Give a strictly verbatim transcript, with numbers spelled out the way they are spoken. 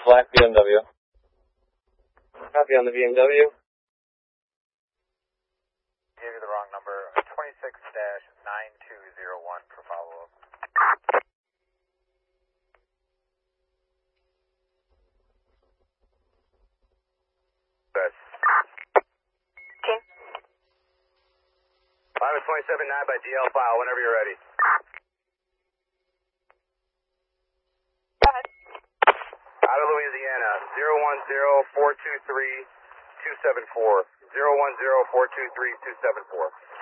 black B M W. Copy on the B M W. Gave you the wrong number. twenty-six dash nine two zero one for follow-up. Okay. Five twenty-seven nine by D L file whenever you're ready. Go ahead. Out of Louisiana, zero one zero four two three two seven four. zero one zero four two three two seven four.